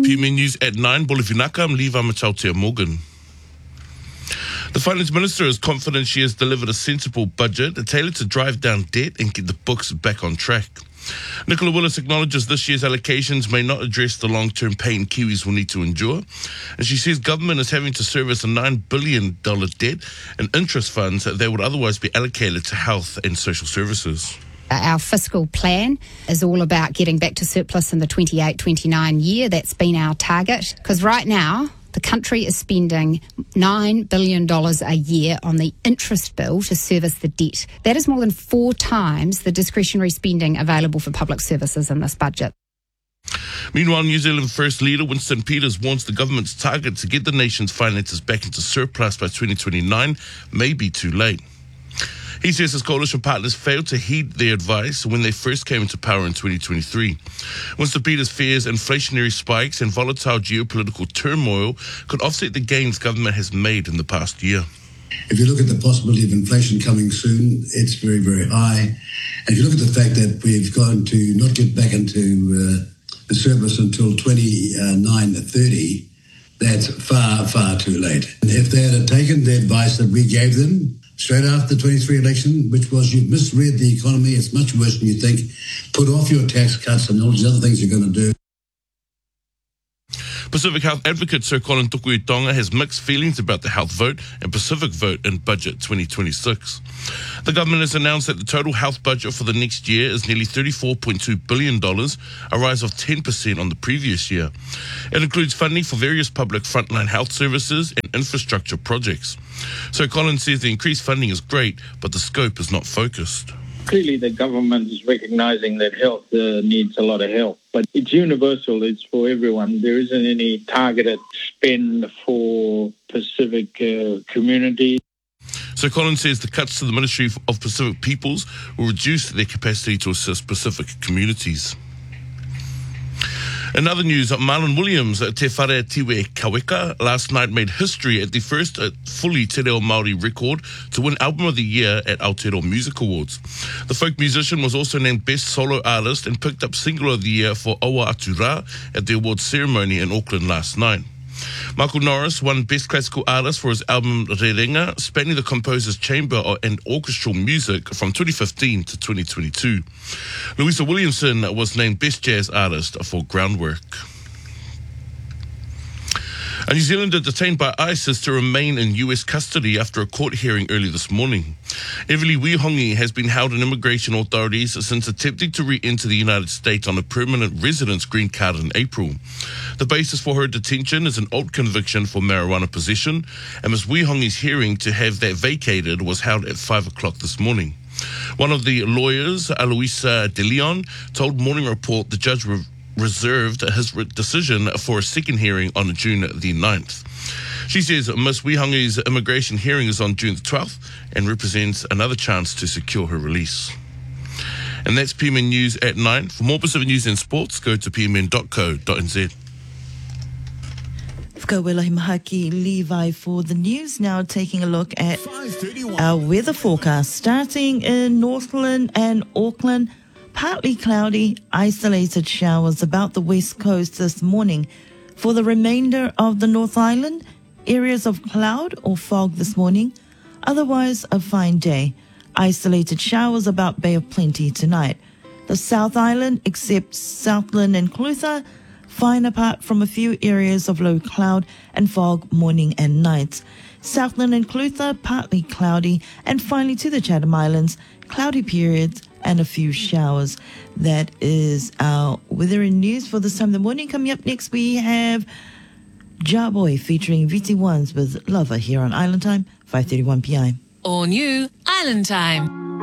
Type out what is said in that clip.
PMN News at 9. Bolivinaka, I'm Levi Machautea Morgan. The Finance Minister is confident she has delivered a sensible budget tailored to drive down debt and get the books back on track. Nicola Willis acknowledges this year's allocations may not address the long-term pain Kiwis will need to endure. And she says government is having to service a $9 billion debt and interest funds that would otherwise be allocated to health and social services. Our fiscal plan is all about getting back to surplus in the 28-29 year. That's been our target. Because right now, the country is spending $9 billion a year on the interest bill to service the debt. That is more than 4 times the discretionary spending available for public services in this budget. Meanwhile, New Zealand First Leader Winston Peters warns the government's target to get the nation's finances back into surplus by 2029 may be too late. He says his coalition partners failed to heed their advice when they first came into power in 2023. Winston Peters fears inflationary spikes and volatile geopolitical turmoil could offset the gains government has made in the past year. If you look at the possibility of inflation coming soon, it's very, very high. And if you look at the fact that we've gone to not get back into the surplus until 29-30, that's far, far too late. And if they had taken the advice that we gave them straight after the 23 election, which was you've misread the economy, it's much worse than you think, put off your tax cuts and all these other things you're going to do. Pacific Health advocate Sir Colin Tukuitonga has mixed feelings about the health vote and Pacific vote in Budget 2026. The government has announced that the total health budget for the next year is nearly $34.2 billion, a rise of 10% on the previous year. It includes funding for various public frontline health services and infrastructure projects. Sir Colin says the increased funding is great, but the scope is not focused. Clearly, the government is recognising that health needs a lot of help, but it's universal, it's for everyone. There isn't any targeted spend for Pacific community. So Colin says the cuts to the Ministry of Pacific Peoples will reduce their capacity to assist Pacific communities. In other news, Marlon Williams, Te Whare Tiwe Kaweka, last night made history at the first fully Te Reo Māori record to win Album of the Year at Aotearoa Music Awards. The folk musician was also named Best Solo Artist and picked up Single of the Year for Owa Atu Rā at the awards ceremony in Auckland last night. Michael Norris won Best Classical Artist for his album Rerenga, spanning the composer's chamber and orchestral music from 2015 to 2022. Louisa Williamson was named Best Jazz Artist for Groundwork. A New Zealander detained by ICE is to remain in US custody after a court hearing early this morning. Evely Wihongi has been held in immigration authorities since attempting to re-enter the United States on a permanent residence green card in April. The basis for her detention is an old conviction for marijuana possession, and Ms. Wihongi's hearing to have that vacated was held at 5 o'clock this morning. One of the lawyers, Aloisa De Leon, told Morning Report the judge reserved his decision for a second hearing on June the 9th. She says Ms. Wihongi's immigration hearing is on June the 12th and represents another chance to secure her release. And that's PMN News at 9. For more Pacific News and sports, go to pmn.co.nz. Whakawela Mahaki Levi for the news. Now taking a look at our weather forecast. Starting in Northland and Auckland, partly cloudy, isolated showers about the west coast this morning. For the remainder of the North Island, areas of cloud or fog this morning. Otherwise, a fine day. Isolated showers about Bay of Plenty tonight. The South Island, except Southland and Clutha, fine apart from a few areas of low cloud and fog morning and nights. Southland and Clutha, partly cloudy. And finally to the Chatham Islands, cloudy periods and a few showers. That is our weather and news for this time of the morning. Coming up next, we have Jarboy featuring VT1s with Lover here on Island Time, 5:31 p.m. All new Island Time.